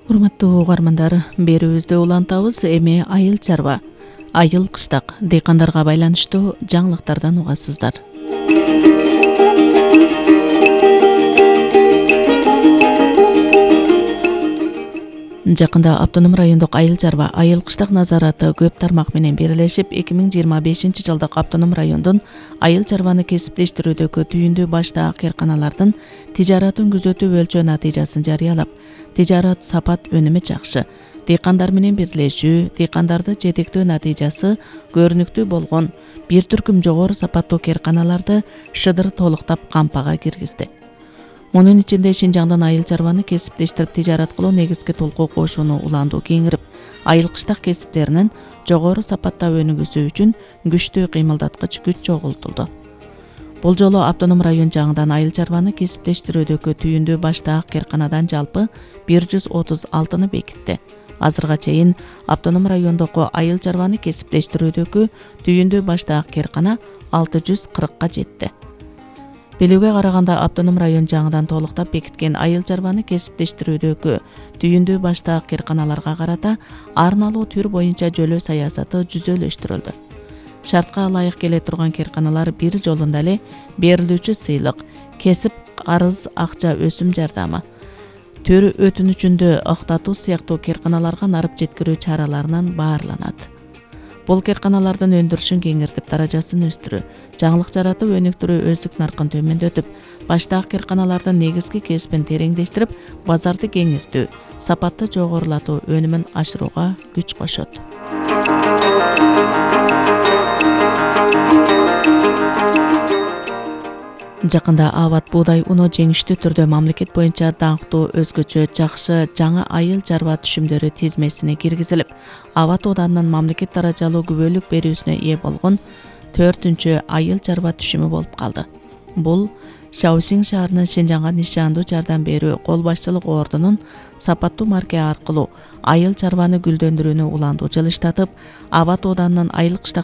Урматтуу угармандар, берүүбүздө улантабыз эми айыл чарба, айыл кыштак дыйкандарга байланыштуу жаңылыктардан угасыздар. Жакында автоном райондук айыл чарба, айыл кыштак назараты көп тармак менен бирлешип 2025 жылдык автоном райондун айыл чарбаны кесиптештирүүдөгү түйүндүү баштаак кыйрканалардын тижаратын күзөтүү өлчөө натыйжасын жарыялап, тижарат сапат өнүмү жакшы, дыйкандар менен бирлешүү, дыйкандарды жетектөө натыйжасы көрүнүктүү болгон бир түркүм жогору сапаттуу кыйрканаларды шыдыр толуктап кампага киргизди. Мунун ичинде Шинжаңдан айыл чарбаны кесиптештирип тижарат кылуу негизги толкуу кошууну уландуу кеңирип, айыл кыштак кесиптеринин жогору сапатта өнүгүүсү үчүн күчтүү кыймылдаткыч күч чогултулду. Бул жолу автоном район жаңыдан айыл чарбаны кесиптештирүүдөгү түйүндүү баштаак кыйрканадан жалпы 136-ны бекитти. Азырга чейин автоном райондогу айыл чарбаны кесиптештирүүдөгү түйүндүү баштаак кыйркана 640-ка жетти. Билүүгө караганда автоном район жаңыдан толуктап бекиткен айыл чарбаны кесиптештирүүдөгү түйүндүү баштаак кыйрканаларга карата арналуу түр боюнча жөлөө саясаты жүзөлөштүрүлдү. Шартка ылайык келе турган кыйрканалар бир жолунда эле берилүүчү сыйлык, кесип карыз акча өсүм жардамы, төр өтүнүчүндө ыктатуу сыяктуу кыйрканаларга нарып жеткирүү чараларынан баарланат. Бул кыйрканалардын өндүрүшүн кеңиртип, даражасын өстүрүү, жаңылык жаратып өнүктүрүү өздүк наркын төмөндөтүп, баштаак кыйрканалардын негизги кесибин тереңдештирип, базарды кеңиртүү, сапатты жогорулатуу өнүмүн ашырууга күч кошот. Жакында Ават буудай уну жеңиштүү түрдө мамлекет боюнча даңктуу өзгөчө жакшы жаңы айыл чарба түшүмдөрү тизмесине киргизилип, Ават оданынын мамлекет даражалуу күбөлүк берүүсүнө ээ болгон 4-чү айыл чарба түшүмү болуп калды. Бул Шаосиң шаарынын Шинжаңга нишандуу жардам берүү кол башчылык ордунун сапаттуу марке аркылуу айыл чарбаны гүлдөндүрүүнү уландуу жылыштатып, Ават оданынын айыл кыштак